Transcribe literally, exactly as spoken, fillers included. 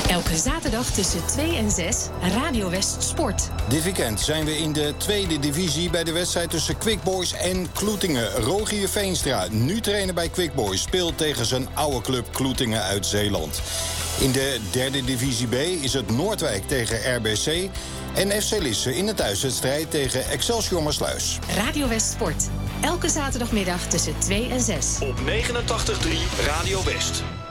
Elke zaterdag tussen twee en zes, Radio West Sport. Dit weekend zijn we in de tweede divisie bij de wedstrijd tussen Quick Boys en Kloetingen. Rogier Veenstra, nu trainer bij Quick Boys, speelt tegen zijn oude club Kloetingen uit Zeeland. In de derde divisie B is het Noordwijk tegen R B C en F C Lisse in de thuiswedstrijd tegen Excelsior Maasluis. Radio West Sport. Elke zaterdagmiddag tussen twee en zes. Op negenentachtig komma drie Radio West.